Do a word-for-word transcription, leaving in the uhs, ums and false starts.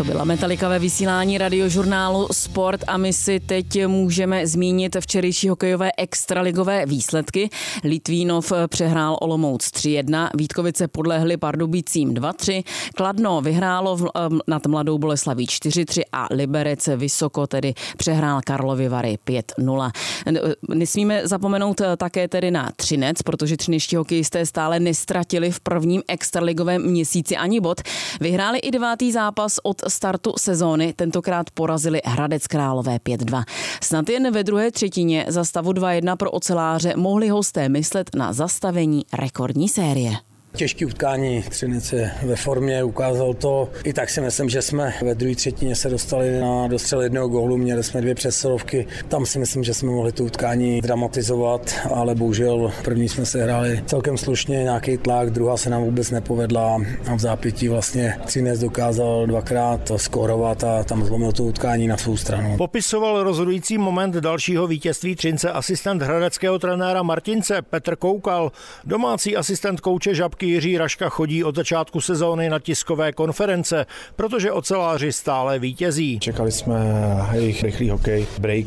byla Metallica ve vysílání radiožurnálu Sport a my si teď můžeme zmínit včerejší hokejové extraligové výsledky. Litvínov přehrál Olomouc tři jedna, Vítkovice podlehly Pardubicím dva tři, Kladno vyhrálo v, nad Mladou Boleslaví čtyři tři a Liberec vysoko tedy přehrál Karlovy Vary pět nula. Nesmíme zapomenout také tedy na Třinec, protože třinečtí hokejisté stále nestratili v prvním extraligovém měsíci ani bod. Vyhráli i devátý zápas od startu sezóny, tentokrát porazili Hradec Králové pět dva. Snad jen ve druhé třetině za stavu dva jedna pro oceláře mohli hosté myslet na zastavení rekordní série. Těžký utkání, Třinec je ve formě, ukázal to. I tak si myslím, že jsme ve druhé třetině se dostali na dostřel jednoho gólu, měli jsme dvě přesilovky. Tam si myslím, že jsme mohli to utkání dramatizovat, ale bohužel první jsme se hráli celkem slušně, nějaký tlak, druhá se nám vůbec nepovedla a v zápětí vlastně Třinec dokázal dvakrát skórovat a tam zlomil to utkání na svou stranu. Popisoval rozhodující moment dalšího vítězství Třince asistent hradeckého trenéra Martince Petr Koukal. Domácí asistent kouče Žabky Jiří Raška chodí od začátku sezóny na tiskové konference, protože oceláři stále vítězí. Čekali jsme jejich rychlý hokej, break